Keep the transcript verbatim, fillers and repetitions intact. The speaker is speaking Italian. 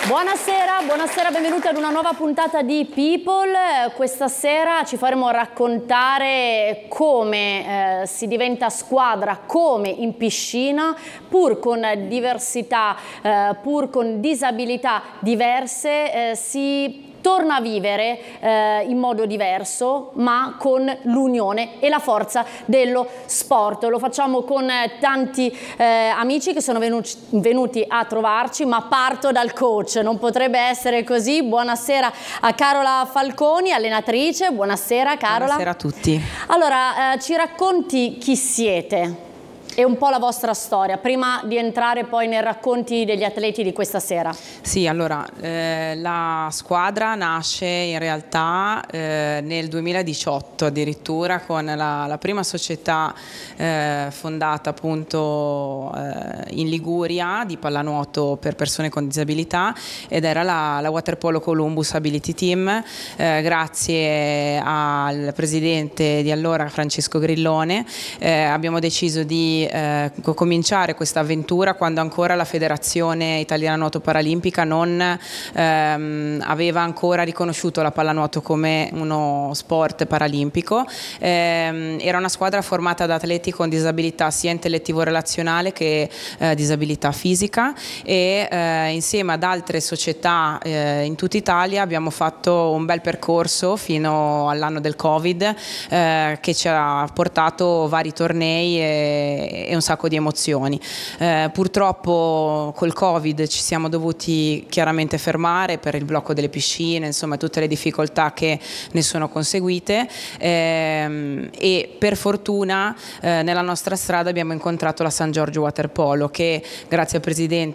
Buonasera, buonasera, benvenuti ad una nuova puntata di People. Questa sera ci faremo raccontare come eh, si diventa squadra, come in piscina, pur con diversità, eh, pur con disabilità diverse, eh, si torna a vivere eh, in modo diverso, ma con l'unione e la forza dello sport. Lo facciamo con eh, tanti eh, amici che sono venuti, venuti a trovarci, ma parto dal coach, non potrebbe essere così. Buonasera a Carola Falconi, allenatrice. Buonasera Carola. Buonasera a tutti. Allora, eh, ci racconti chi siete e un po' la vostra storia, prima di entrare poi nei racconti degli atleti di questa sera. Sì, allora, eh, la squadra nasce in realtà eh, nel duemiladiciotto addirittura con la, la prima società eh, fondata appunto eh, in Liguria di pallanuoto per persone con disabilità, ed era la, la Waterpolo Columbus Ability Team, eh, grazie al presidente di allora Francesco Grillone. Eh, abbiamo deciso di Eh, cominciare questa avventura quando ancora la Federazione Italiana Nuoto Paralimpica non ehm, aveva ancora riconosciuto la pallanuoto come uno sport paralimpico. Eh, era una squadra formata da atleti con disabilità sia intellettivo-relazionale che eh, disabilità fisica, e eh, insieme ad altre società eh, in tutta Italia abbiamo fatto un bel percorso fino all'anno del Covid, eh, che ci ha portato vari tornei e e un sacco di emozioni. Eh, purtroppo col Covid ci siamo dovuti chiaramente fermare per il blocco delle piscine, insomma tutte le difficoltà che ne sono conseguite, ehm, e per fortuna eh, nella nostra strada abbiamo incontrato la San Giorgio Waterpolo, che grazie al presidente